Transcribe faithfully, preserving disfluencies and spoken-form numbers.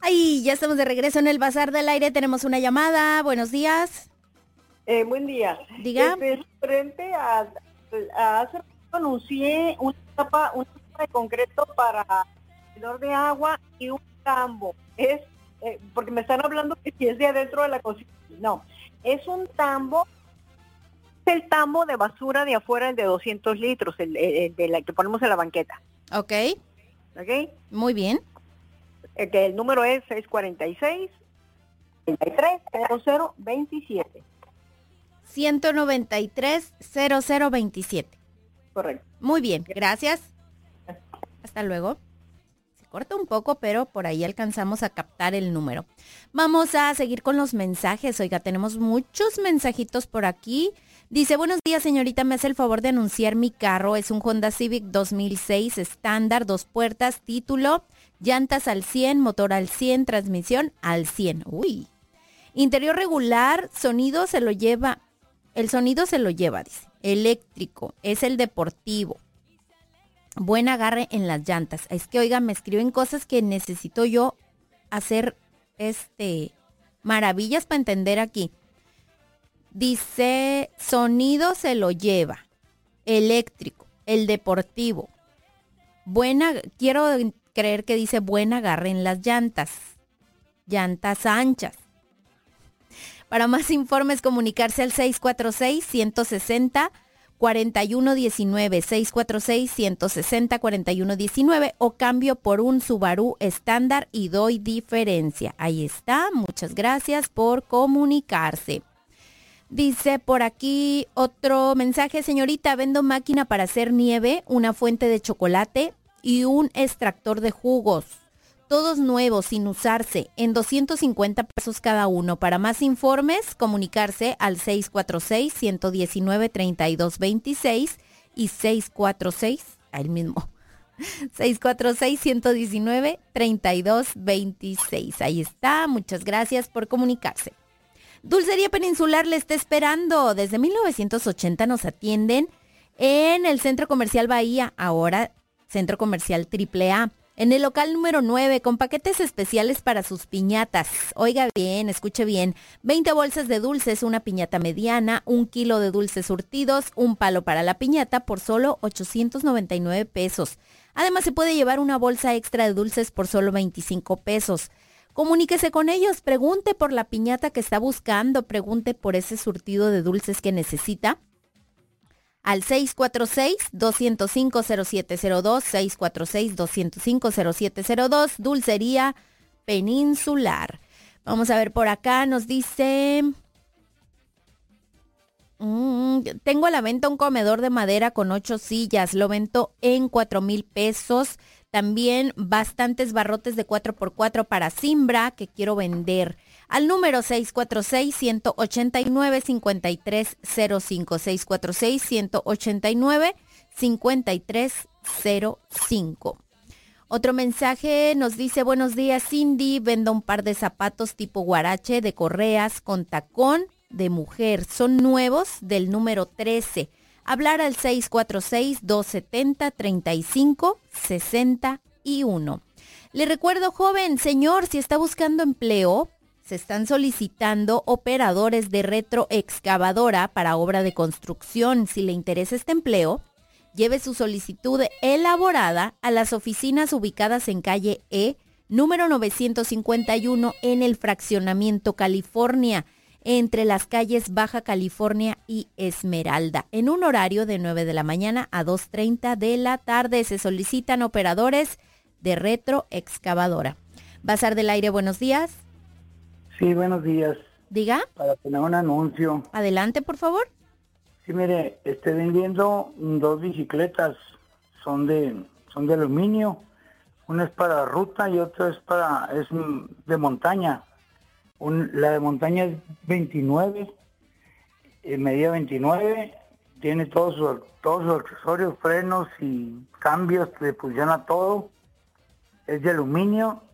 Ay, ya estamos de regreso en el Bazar del Aire. Tenemos una llamada. Buenos días. Eh, buen día. Diga. Este, frente a, a hace poco anuncié una tapa, una tapa de concreto para medidor de agua y un tambo. Es eh, porque me están hablando que si es de adentro de la cocina. No, es un tambo. Es el tambo de basura de afuera, el de doscientos litros, el, el- el de la que ponemos en la banqueta. Ok, ¿Ok? muy bien. El, que el número es seis cuatro seis, treinta y tres, cero cero veintisiete. ciento noventa y tres, cero cero veintisiete. Correcto. Muy bien, gracias. Hasta luego. Se corta un poco, pero por ahí alcanzamos a captar el número. Vamos a seguir con los mensajes. Oiga, tenemos muchos mensajitos por aquí. Dice, buenos días, señorita, me hace el favor de anunciar mi carro. Es un Honda Civic dos mil seis estándar, dos puertas, título, llantas al cien, motor al cien, transmisión al cien. Uy. Interior regular, sonido se lo lleva. El sonido se lo lleva, dice. Eléctrico, es el deportivo. Buen agarre en las llantas. Es que, oiga, me escriben cosas que necesito yo hacer, este, maravillas para entender aquí. Dice, sonido se lo lleva. Eléctrico, el deportivo. Buena, quiero creer que dice buen agarre en las llantas. Llantas anchas. Para más informes, comunicarse al seis cuatro seis, uno seis cero, cuatro uno uno nueve, seis cuatro seis, uno seis cero, cuatro uno uno nueve o cambio por un Subaru estándar y doy diferencia. Ahí está, muchas gracias por comunicarse. Dice por aquí otro mensaje, señorita, vendo máquina para hacer nieve, una fuente de chocolate y un extractor de jugos. Todos nuevos, sin usarse, en doscientos cincuenta pesos cada uno. Para más informes, comunicarse al seis cuatro seis, uno uno nueve, tres dos dos seis y seis cuatro seis, el mismo, seis cuatro seis, uno uno nueve, tres dos dos seis. Ahí está, muchas gracias por comunicarse. Dulcería Peninsular le está esperando. Desde mil novecientos ochenta nos atienden en el Centro Comercial Bahía, ahora Centro Comercial Triple A. En el local número nueve, con paquetes especiales para sus piñatas. Oiga bien, escuche bien. veinte bolsas de dulces, una piñata mediana, un kilo de dulces surtidos, un palo para la piñata por solo ochocientos noventa y nueve pesos. Además, se puede llevar una bolsa extra de dulces por solo veinticinco pesos. Comuníquese con ellos, pregunte por la piñata que está buscando, pregunte por ese surtido de dulces que necesita. Al seis cuatro seis, dos cero cinco, cero siete cero dos, seis cuatro seis, dos cero cinco, cero siete cero dos, Dulcería Peninsular. Vamos a ver por acá, nos dice... Mm, tengo a la venta un comedor de madera con ocho sillas, lo vendo en cuatro mil pesos. También bastantes barrotes de cuatro por cuatro para Simbra que quiero vender. Al número seis cuatro seis, uno ocho nueve, cinco tres cero cinco, seis cuatro seis, uno ocho nueve, cinco tres cero cinco. Otro mensaje nos dice, buenos días Cindy, vendo un par de zapatos tipo guarache de correas con tacón de mujer. Son nuevos del número trece. Hablar al seis cuatro seis, dos siete cero, tres cinco seis uno. Le recuerdo, joven, señor, si está buscando empleo, se están solicitando operadores de retroexcavadora para obra de construcción. Si le interesa este empleo, lleve su solicitud elaborada a las oficinas ubicadas en calle E, número novecientos cincuenta y uno, en el Fraccionamiento California, entre las calles Baja California y Esmeralda, en un horario de nueve de la mañana a dos treinta de la tarde. Se solicitan operadores de retroexcavadora. Bazar del Aire, buenos días. Sí, buenos días. Diga. Para poner un anuncio. Adelante, por favor. Sí, mire, estoy vendiendo dos bicicletas. Son de son de aluminio. Una es para ruta y otra es para es de montaña. Un, la de montaña es veintinueve, eh, medida veintinueve, tiene todos sus, todos sus accesorios, frenos y cambios, le funciona todo. Es de aluminio